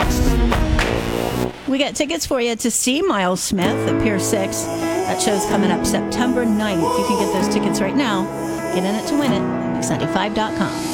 We got tickets for you to see Miles Smith at Pier 6. That show's coming up September 9th. You can get those tickets right now. Get in it to win it. Mix95.com.